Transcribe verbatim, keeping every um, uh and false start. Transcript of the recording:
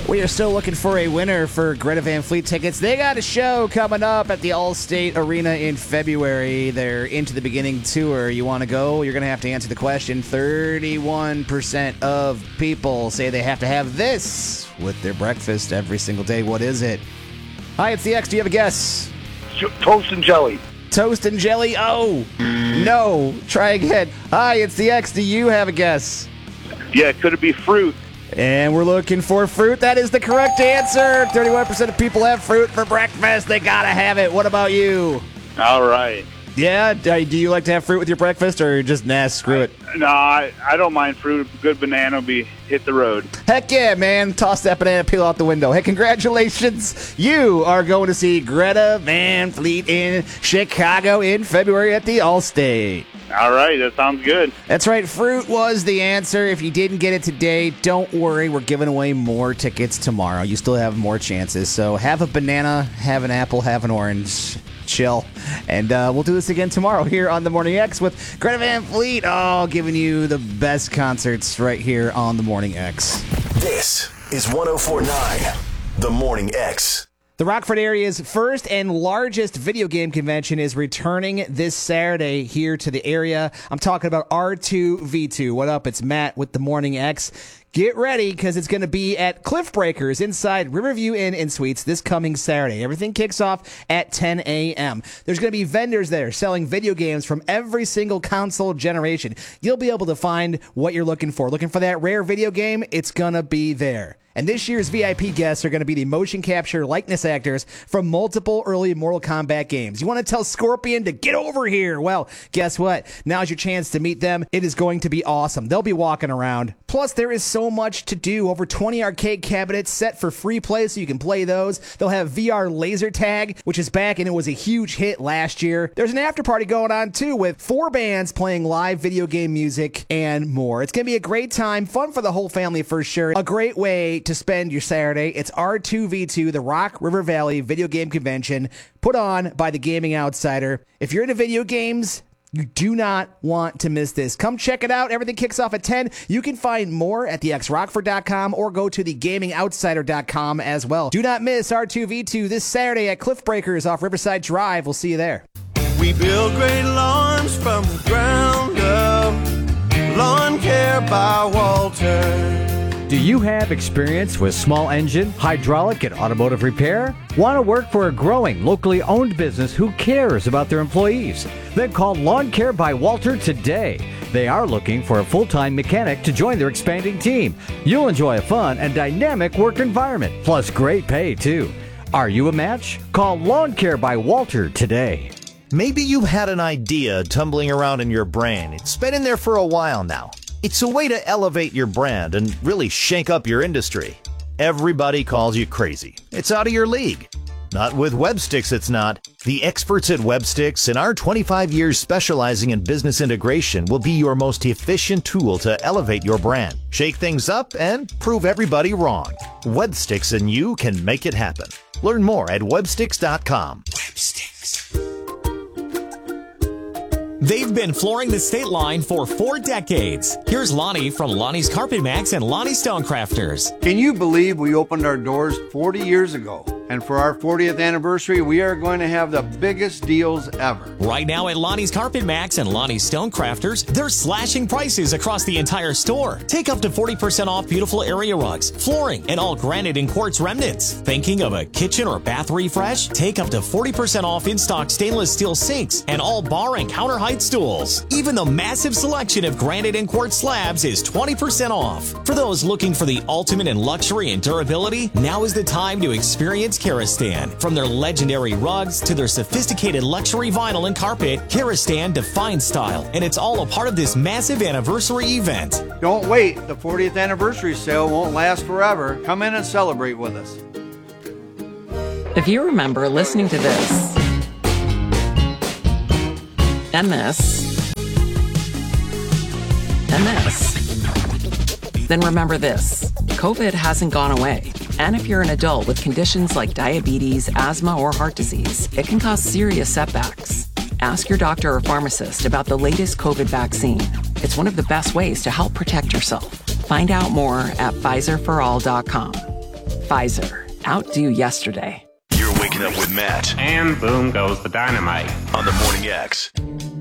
We are still looking for a winner for Greta Van Fleet tickets. They got a show coming up at the Allstate Arena in February. They're Into the Beginning tour. You want to go? You're going to have to answer the question. thirty-one percent of people say they have to have this with their breakfast every single day. What is it? Hi, it's the X. Do you have a guess? Toast and jelly. Toast and jelly? Oh, no. Try again. Hi, it's the X. Do you have a guess? Yeah, could it be fruit? And we're looking for fruit. That is the correct answer. thirty-one percent of people have fruit for breakfast. They gotta have it. What about you? All right. Yeah? Do you like to have fruit with your breakfast, or just, nah, screw it? No, I, I don't mind fruit. A good banana will be hit the road. Heck yeah, man. Toss that banana peel out the window. Hey, congratulations. You are going to see Greta Van Fleet in Chicago in February at the Allstate. All right, that sounds good. That's right. Fruit was the answer. If you didn't get it today, don't worry. We're giving away more tickets tomorrow. You still have more chances. So have a banana, have an apple, have an orange. Chill. And uh, we'll do this again tomorrow here on The Morning X with Greta Van Fleet. Oh, giving you the best concerts right here on The Morning X. This is one oh four point nine The Morning X. The Rockford area's first and largest video game convention is returning this Saturday here to the area. I'm talking about R two V two. What up? It's Matt with The Morning X. Get ready, because it's going to be at Cliff Breakers inside Riverview Inn and Suites this coming Saturday. Everything kicks off at ten a.m. There's going to be vendors there selling video games from every single console generation. You'll be able to find what you're looking for. Looking for that rare video game? It's going to be there. And this year's V I P guests are going to be the motion capture likeness actors from multiple early Mortal Kombat games. You want to tell Scorpion to get over here? Well, guess what? Now's your chance to meet them. It is going to be awesome. They'll be walking around. Plus, there is so much to do. Over twenty arcade cabinets set for free play so you can play those. They'll have V R laser tag, which is back and it was a huge hit last year. There's an after party going on too with four bands playing live video game music and more. It's going to be a great time. Fun for the whole family for sure. A great way to spend your Saturday. It's R two V two, the Rock River Valley Video Game Convention, put on by the Gaming Outsider. If you're into video games, you do not want to miss this. Come check it out. Everything kicks off at ten. You can find more at the x rockford dot com or go to the gaming outsider dot com as well. Do not miss R two V two this Saturday at Cliff Breakers off Riverside Drive. We'll see you there. We build great lawns from the ground up. Lawn Care by Walter. Do you have experience with small engine, hydraulic, and automotive repair? Want to work for a growing, locally owned business who cares about their employees? Then call Lawn Care by Walter today. They are looking for a full-time mechanic to join their expanding team. You'll enjoy a fun and dynamic work environment, plus great pay, too. Are you a match? Call Lawn Care by Walter today. Maybe you had an idea tumbling around in your brain. It's been in there for a while now. It's a way to elevate your brand and really shake up your industry. Everybody calls you crazy. It's out of your league. Not with Websticks, it's not. The experts at Websticks and our twenty-five years specializing in business integration will be your most efficient tool to elevate your brand, shake things up, and prove everybody wrong. Websticks and you can make it happen. Learn more at websticks dot com. Websticks. They've been flooring the state line for four decades. Here's Lonnie from Lonnie's Carpet Max and Lonnie Stonecrafters. Can you believe we opened our doors forty years ago? And for our fortieth anniversary, we are going to have the biggest deals ever. Right now at Lonnie's Carpet Max and Lonnie's Stonecrafters, they're slashing prices across the entire store. Take up to forty percent off beautiful area rugs, flooring, and all granite and quartz remnants. Thinking of a kitchen or bath refresh? Take up to forty percent off in-stock stainless steel sinks and all bar and counter height stools. Even the massive selection of granite and quartz slabs is twenty percent off. For those looking for the ultimate in luxury and durability, now is the time to experience Karastan. From their legendary rugs to their sophisticated luxury vinyl and carpet, Karastan defines style, and it's all a part of this massive anniversary event. Don't wait. The fortieth anniversary sale won't last forever. Come in and celebrate with us. If you remember listening to this, and this, and this, then remember this. COVID hasn't gone away. And if you're an adult with conditions like diabetes, asthma, or heart disease, it can cause serious setbacks. Ask your doctor or pharmacist about the latest COVID vaccine. It's one of the best ways to help protect yourself. Find out more at Pfizer for all dot com. Pfizer. Outdo yesterday. You're waking up with Matt And boom goes the dynamite. on the Morning X.